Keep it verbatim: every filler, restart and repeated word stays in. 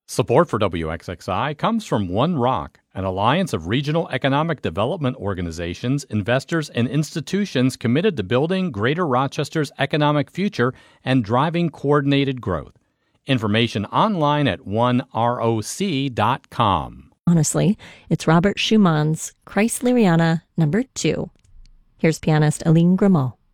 Support for W X X I comes from One Rock, an alliance of regional economic development organizations, investors, and institutions committed to building Greater Rochester's economic future and driving coordinated growth. Information online at one roc dot com. Honestly, it's Robert Schumann's Kreisleriana number two. Here's pianist Aline Grimaud.